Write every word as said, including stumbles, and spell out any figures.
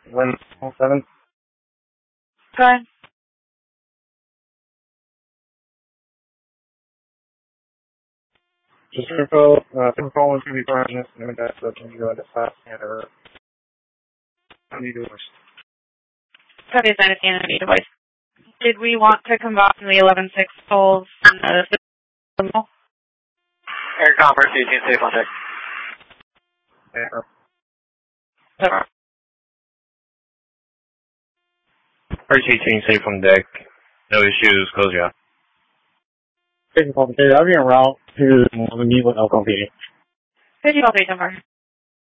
One seven. Go ahead. Just info, uh, info one two be fine, and that's what you go into fast and or need to wish. Copy is understand enemy device. Did we want to combine the eleven six tolls and the symbol? Air Commerce, eighteen safe on deck. Air. Over. Arch eighteen safe on deck. No issues, close you out. I'll be en route to the meet with Elko P. Could you call me number?